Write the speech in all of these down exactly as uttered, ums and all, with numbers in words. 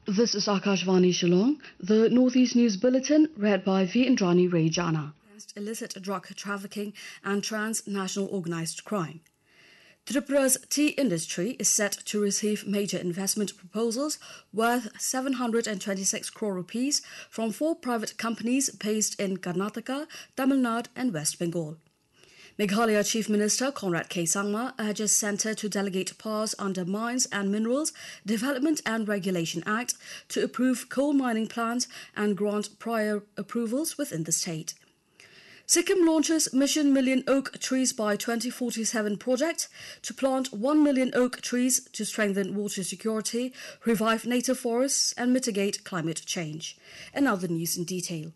This is Akashvani Shillong, the Northeast News Bulletin, read by V. Indrani Rejana. Against illicit drug trafficking and transnational organised crime. Tripura's tea industry is set to receive major investment proposals worth seven hundred twenty-six crore rupees from four private companies based in Karnataka, Tamil Nadu and West Bengal. Meghalaya Chief Minister Conrad K. Sangma urges Centre to delegate powers under Mines and Minerals Development and Regulation Act to approve coal mining plans and grant prior approvals within the state. Sikkim launches Mission Million Oak Trees by twenty forty-seven project to plant one million oak trees to strengthen water security, revive native forests and mitigate climate change. And now the news in detail.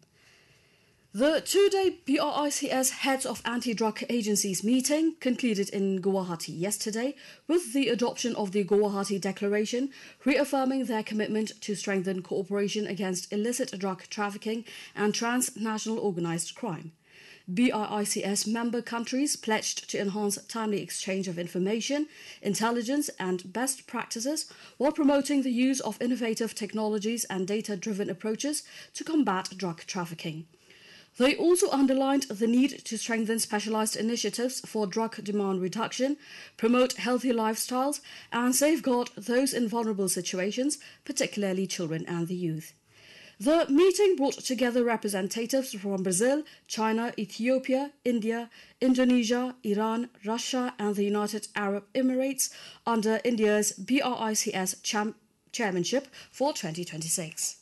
The two-day B R I C S Heads of Anti-Drug Agencies meeting concluded in Guwahati yesterday with the adoption of the Guwahati Declaration, reaffirming their commitment to strengthen cooperation against illicit drug trafficking and transnational organised crime. B R I C S member countries pledged to enhance timely exchange of information, intelligence and best practices while promoting the use of innovative technologies and data-driven approaches to combat drug trafficking. They also underlined the need to strengthen specialized initiatives for drug demand reduction, promote healthy lifestyles, and safeguard those in vulnerable situations, particularly children and the youth. The meeting brought together representatives from Brazil, China, Ethiopia, India, Indonesia, Iran, Russia, and the United Arab Emirates under India's B R I C S cham- chairmanship for twenty twenty-six.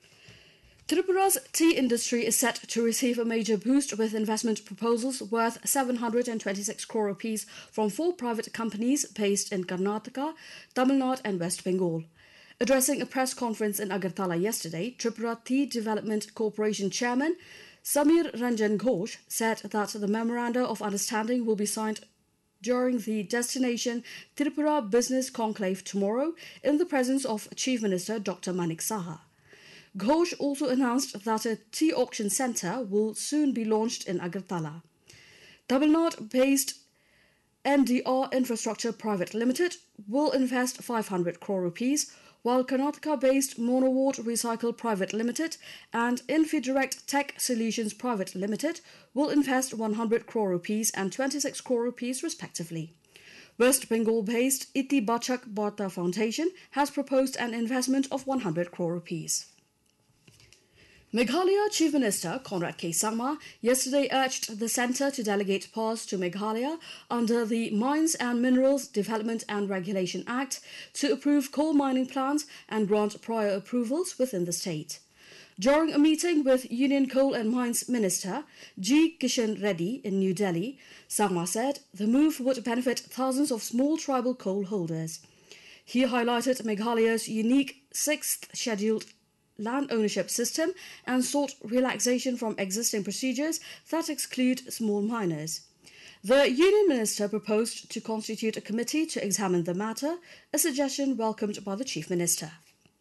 Tripura's tea industry is set to receive a major boost with investment proposals worth seven hundred twenty-six crore rupees from four private companies based in Karnataka, Tamil Nadu and West Bengal. Addressing a press conference in Agartala yesterday, Tripura Tea Development Corporation Chairman Samir Ranjan Ghosh said that the Memoranda of Understanding will be signed during the Destination Tripura Business Conclave tomorrow in the presence of Chief Minister Doctor Manik Saha. Ghosh also announced that a tea auction centre will soon be launched in Agartala. Tamil Nadu-based N D R Infrastructure Private Limited will invest five hundred crore rupees, while Karnataka-based Monoward Recycle Private Limited and Infidirect Tech Solutions Private Limited will invest one hundred crore rupees and twenty-six crore rupees respectively. West Bengal-based Iti Bachak Bharta Foundation has proposed an investment of one hundred crore rupees. Meghalaya Chief Minister Conrad K. Sangma yesterday urged the centre to delegate powers to Meghalaya under the Mines and Minerals Development and Regulation Act to approve coal mining plans and grant prior approvals within the state. During a meeting with Union Coal and Mines Minister G. Kishan Reddy in New Delhi, Sangma said the move would benefit thousands of small tribal coal holders. He highlighted Meghalaya's unique sixth scheduled land ownership system and sought relaxation from existing procedures that exclude small miners. The Union Minister proposed to constitute a committee to examine the matter, a suggestion welcomed by the Chief Minister.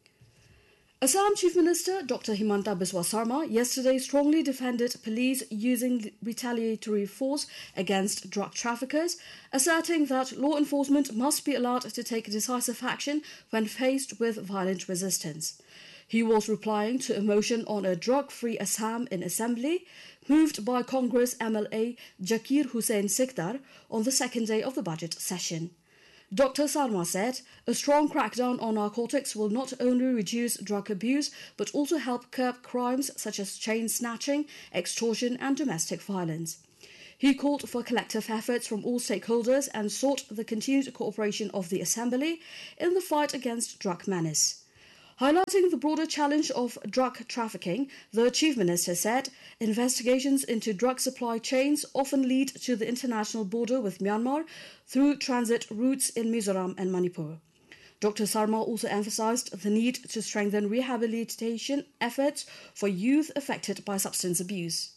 Assam Chief Minister Doctor Himanta Biswa Sarma yesterday strongly defended police using retaliatory force against drug traffickers, asserting that law enforcement must be allowed to take decisive action when faced with violent resistance. He was replying to a motion on a drug-free Assam in Assembly, moved by Congress M L A Jakir Hussain Sikdar on the second day of the budget session. Doctor Sarma said, a strong crackdown on narcotics will not only reduce drug abuse, but also help curb crimes such as chain snatching, extortion and domestic violence. He called for collective efforts from all stakeholders and sought the continued cooperation of the Assembly in the fight against drug menace. Highlighting the broader challenge of drug trafficking, the Chief Minister said investigations into drug supply chains often lead to the international border with Myanmar through transit routes in Mizoram and Manipur. Doctor Sarma also emphasized the need to strengthen rehabilitation efforts for youth affected by substance abuse.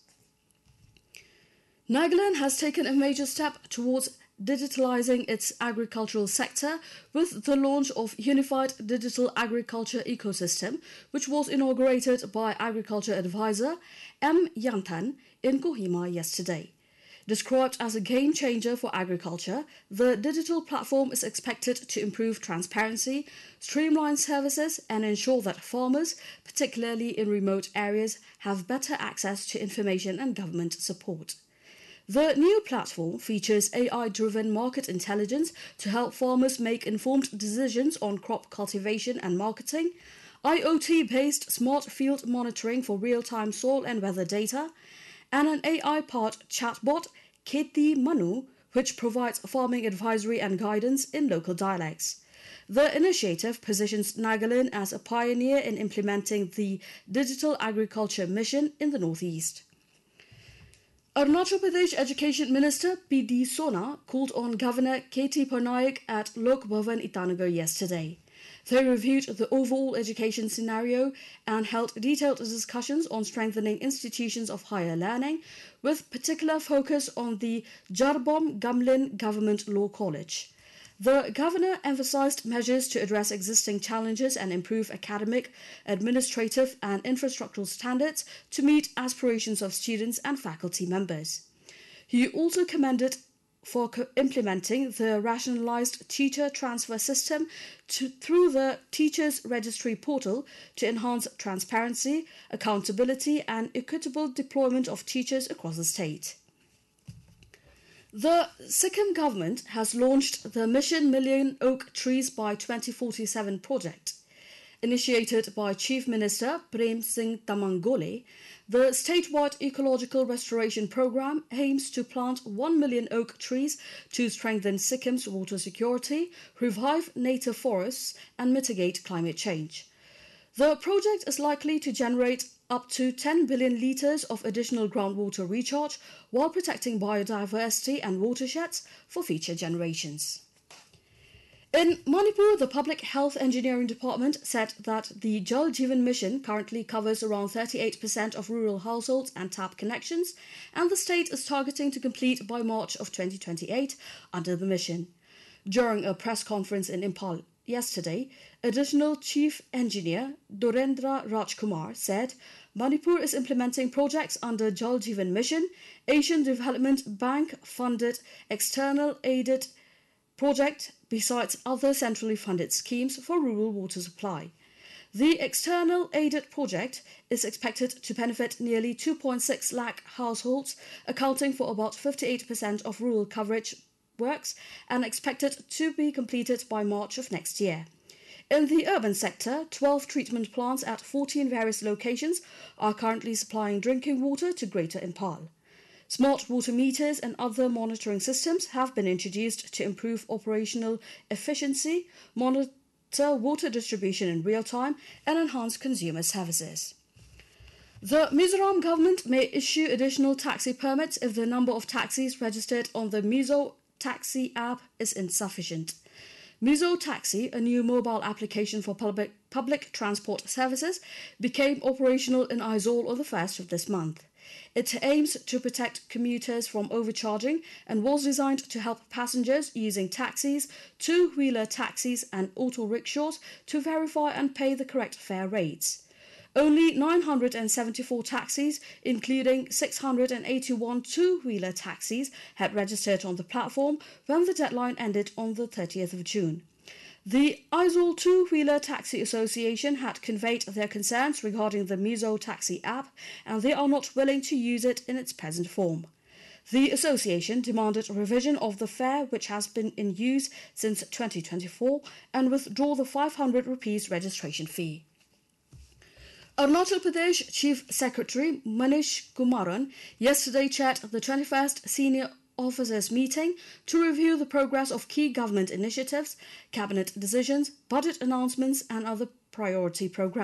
Nagaland has taken a major step towards digitalizing its agricultural sector with the launch of Unified Digital Agriculture Ecosystem, which was inaugurated by Agriculture Advisor M. Yantan in Kohima yesterday. Described as a game changer for agriculture, the digital platform is expected to improve transparency, streamline services, and ensure that farmers, particularly in remote areas, have better access to information and government support. The new platform features A I-driven market intelligence to help farmers make informed decisions on crop cultivation and marketing, I O T-based smart field monitoring for real-time soil and weather data, and an A I-powered chatbot, Kheti Manu, which provides farming advisory and guidance in local dialects. The initiative positions Nagaland as a pioneer in implementing the Digital Agriculture Mission in the Northeast. Arunachal Pradesh Education Minister P D Sona called on Governor K T Parnaik at Lok Bhavan Itanagar yesterday. They reviewed the overall education scenario and held detailed discussions on strengthening institutions of higher learning, with particular focus on the Jarbom Gamlin Government Law College. The governor emphasized measures to address existing challenges and improve academic, administrative, and infrastructural standards to meet aspirations of students and faculty members. He also commended for co- implementing the rationalized teacher transfer system to, through the Teachers Registry portal to enhance transparency, accountability, and equitable deployment of teachers across the state. The Sikkim government has launched the Mission Million Oak Trees by twenty forty-seven project. Initiated by Chief Minister Prem Singh Tamangole, the statewide ecological restoration program aims to plant one million oak trees to strengthen Sikkim's water security, revive native forests, and mitigate climate change. The project is likely to generate up to ten billion litres of additional groundwater recharge while protecting biodiversity and watersheds for future generations. In Manipur, the Public Health Engineering Department said that the Jal Jeevan Mission currently covers around thirty-eight percent of rural households and tap connections, and the state is targeting to complete by March of twenty twenty-eight under the mission. During a press conference in Impal yesterday, Additional Chief Engineer Dorendra Rajkumar said Manipur is implementing projects under Jal Jeevan Mission, Asian Development Bank-funded external aided project, besides other centrally funded schemes for rural water supply. The external aided project is expected to benefit nearly two point six lakh households, accounting for about fifty-eight percent of rural coverage works, and expected to be completed by March of next year. In the urban sector, twelve treatment plants at fourteen various locations are currently supplying drinking water to Greater Impal. Smart water meters and other monitoring systems have been introduced to improve operational efficiency, monitor water distribution in real time, and enhance consumer services. The Mizoram government may issue additional taxi permits if the number of taxis registered on the Mizo Taxi app is insufficient. Mizo Taxi, a new mobile application for public, public transport services, became operational in Aizawl on the first of this month. It aims to protect commuters from overcharging and was designed to help passengers using taxis, two-wheeler taxis and auto rickshaws to verify and pay the correct fare rates. Only nine hundred seventy-four taxis, including six hundred eighty-one two-wheeler taxis, had registered on the platform when the deadline ended on the thirtieth of June. The Aizawl Two-Wheeler Taxi Association had conveyed their concerns regarding the Mizo Taxi app, and they are not willing to use it in its present form. The association demanded revision of the fare, which has been in use since twenty twenty-four, and withdraw the five hundred rupees registration fee. Arunachal Pradesh Chief Secretary Manish Kumaran yesterday chaired the twenty-first Senior Officers meeting to review the progress of key government initiatives, cabinet decisions, budget announcements and other priority programs.